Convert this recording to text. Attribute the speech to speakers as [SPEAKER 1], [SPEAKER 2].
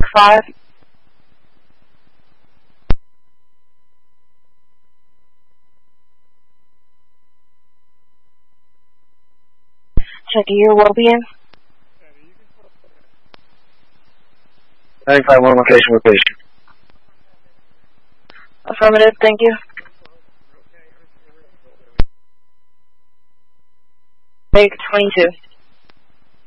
[SPEAKER 1] 5. Check your well-being.
[SPEAKER 2] 95-1 location.
[SPEAKER 1] Affirmative, thank you. Take 22.